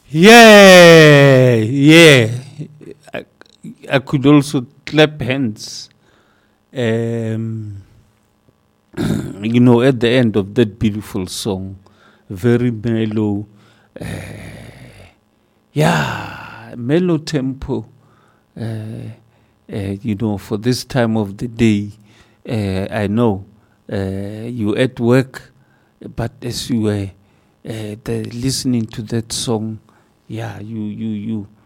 Yeah, yeah. I, I could also clap hands. Um, at the end of that beautiful song, very mellow. Uh, yeah, mellow tempo. For this time of the day, I know you at work, but as you were listening to that song, yeah,